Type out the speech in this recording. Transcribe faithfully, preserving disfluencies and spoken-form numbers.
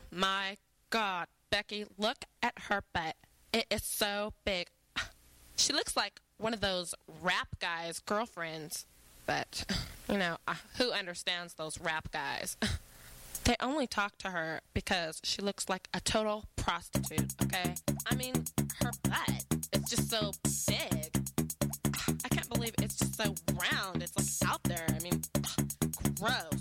my God, Becky, look at her butt. It is so big. She looks like one of those rap guys' girlfriends. But, you know, uh, who understands those rap guys? They only talk to her because she looks like a total prostitute, okay? I mean, her butt is just so big. I can't believe it's just so round. It's like out there. I mean, gross.